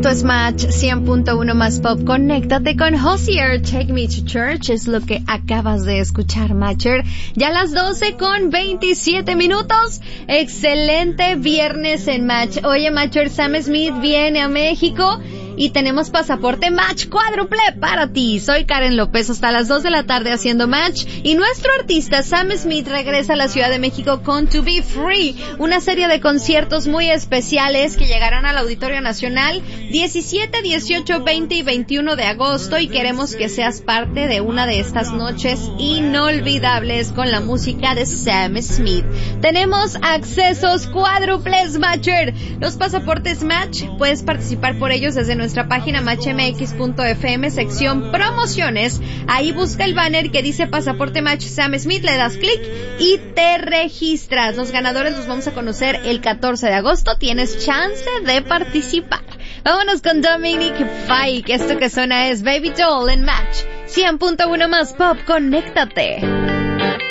Esto es Match 100.1 más pop. Conéctate con Hozier. Take Me to Church es lo que acabas de escuchar, Matcher. Ya a las 12:27. Excelente viernes en Match. Oye, Matcher, Sam Smith viene a México y tenemos pasaporte Match cuádruple para ti. Soy Karen López, hasta las 2 de la tarde haciendo Match, y nuestro artista Sam Smith regresa a la Ciudad de México con To Be Free, una serie de conciertos muy especiales que llegarán al Auditorio Nacional 17, 18, 20 y 21 de agosto, y queremos que seas parte de una de estas noches inolvidables con la música de Sam Smith. Tenemos accesos cuádruples, Matcher. Los pasaportes Match, puedes participar por ellos desde nuestra página matchmx.fm, sección promociones. Ahí busca el banner que dice pasaporte Match Sam Smith, le das clic y te registras. Los ganadores los vamos a conocer el 14 de agosto. Tienes chance de participar. Vámonos con Dominic Fike. Esto que suena es Baby Doll en Match 100.1 más pop. Conéctate.